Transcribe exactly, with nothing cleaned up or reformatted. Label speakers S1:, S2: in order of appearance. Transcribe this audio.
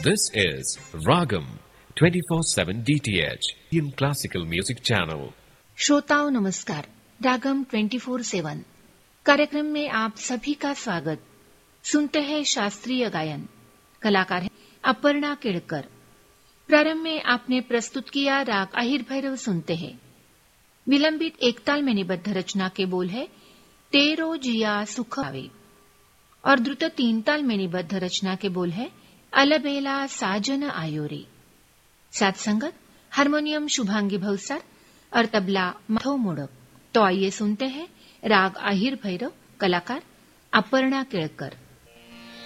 S1: This is Ragam twenty-four seven D T H, Indian classical music channel.
S2: श्रोताओं नमस्कार। रागम twenty four seven कार्यक्रम में आप सभी का स्वागत। सुनते हैं शास्त्रीय गायन। कलाकार है अपर्णा केड़कर। प्रारंभ में आपने प्रस्तुत किया राग अहिर भैरव सुनते हैं। विलंबित एकताल में निबद्ध रचना के बोल है तेरो जिया सुख आवे और द्रुत तीन ताल में निबद्ध रचना के बोल है अलबेला साजन आयोरे। साथ संगत हारमोनियम शुभांगी भवसार और तबला माधव मोड़क। तो आइए सुनते हैं राग अहिर भैरव, कलाकार अपर्णा केड़कर।